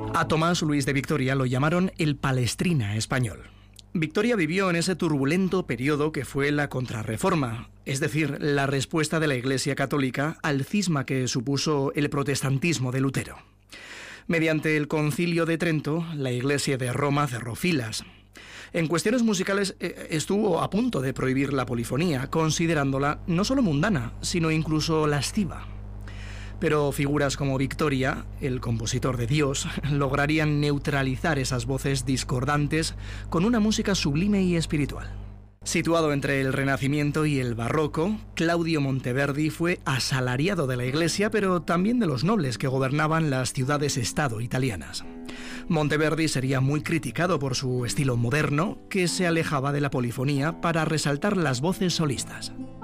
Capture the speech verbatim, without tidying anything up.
A Tomás Luis de Victoria lo llamaron el Palestrina español. Victoria vivió en ese turbulento periodo que fue la Contrarreforma, es decir, la respuesta de la Iglesia Católica al cisma que supuso el protestantismo de Lutero. Mediante el Concilio de Trento, la Iglesia de Roma cerró filas. En cuestiones musicales eh, estuvo a punto de prohibir la polifonía, considerándola no solo mundana, sino incluso lasciva. Pero figuras como Victoria, el compositor de Dios, lograrían neutralizar esas voces discordantes con una música sublime y espiritual. Situado entre el Renacimiento y el Barroco, Claudio Monteverdi fue asalariado de la Iglesia, pero también de los nobles que gobernaban las ciudades-estado italianas. Monteverdi sería muy criticado por su estilo moderno, que se alejaba de la polifonía para resaltar las voces solistas.